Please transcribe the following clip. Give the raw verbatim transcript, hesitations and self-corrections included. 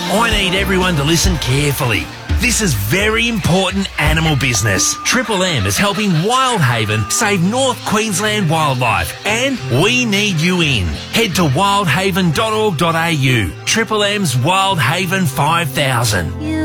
I need everyone to listen carefully. This is very important animal business. Triple M is helping Wildhaven save North Queensland wildlife, and we need you in. Head to wildhaven dot org dot a u. Triple M's Wildhaven five thousand.